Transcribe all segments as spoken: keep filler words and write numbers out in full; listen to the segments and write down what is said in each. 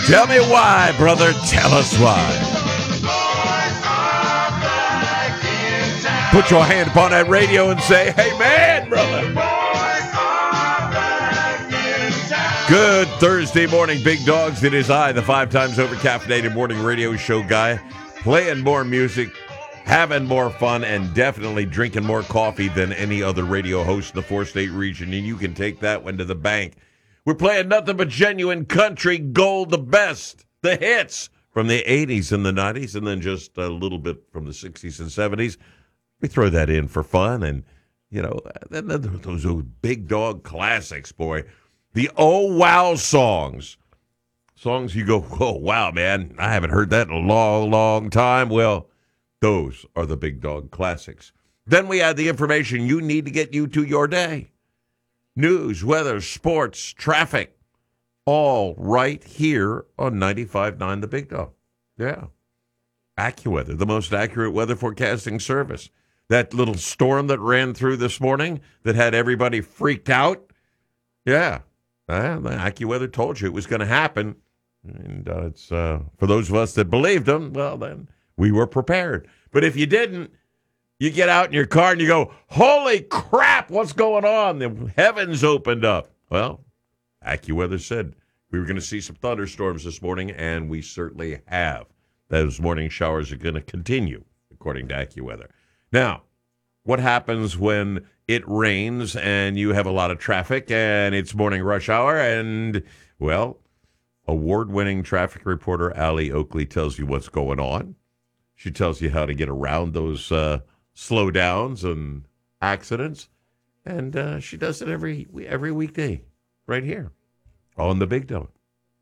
Tell me why, brother. Tell us why. Put your hand upon that radio and say, hey, man, brother. Good Thursday morning, big dogs. It is I, the five times over caffeinated morning radio show guy, playing more music, having more fun, and definitely drinking more coffee than any other radio host in the four-state region, and you can take that one to the bank. We're playing nothing but genuine country gold, the best, the hits from the eighties and the nineties, and then just a little bit from the sixties and seventies. We throw that in for fun, and, you know, those, those big dog classics, boy. The oh, wow songs. Songs you go, oh, wow, man, I haven't heard that in a long, long time. Well, those are the big dog classics. Then we add the information you need to get you to your day. News, weather, sports, traffic, all right here on ninety-five point nine The Big Dog. Yeah. AccuWeather, the most accurate weather forecasting service. That little storm that ran through this morning that had everybody freaked out. Yeah. Uh, AccuWeather told you it was going to happen. And uh, it's uh, for those of us that believed them, well, then we were prepared. But if you didn't, you get out in your car and you go, holy crap, what's going on? The heavens opened up. Well, AccuWeather said we were going to see some thunderstorms this morning, and we certainly have. Those morning showers are going to continue, according to AccuWeather. Now, what happens when it rains and you have a lot of traffic and it's morning rush hour? And, well, award-winning traffic reporter Allie Oakley tells you what's going on. She tells you how to get around those uh, slowdowns and accidents. And uh, she does it every every weekday right here on The Big Dog.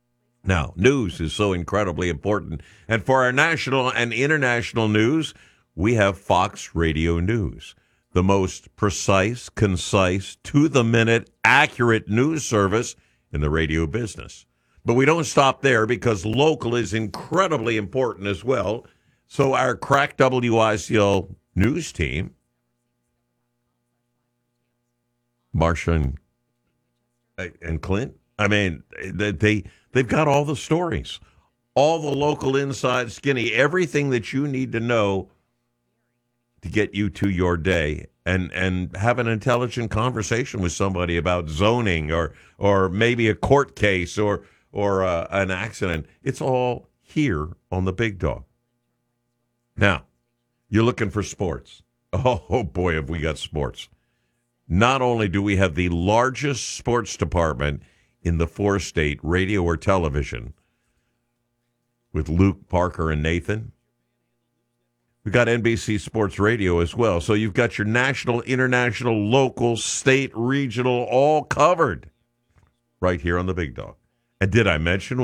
Now, news is so incredibly important. And for our national and international news, we have Fox Radio News, the most precise, concise, to-the-minute, accurate news service in the radio business. But we don't stop there because local is incredibly important as well. So our crack W I C L news team, Marsha and, and Clint, I mean, they, they've got all the stories, all the local inside skinny, everything that you need to know to get you to your day and, and have an intelligent conversation with somebody about zoning or or maybe a court case or or uh, an accident. It's all here on The Big Dog. Now, you're looking for sports. Oh, oh boy, have we got sports. Not only do we have the largest sports department in the four-state, radio or television, with Luke, Parker, and Nathan, we've got N B C Sports Radio as well. So you've got your national, international, local, state, regional, all covered right here on The Big Dog. And did I mention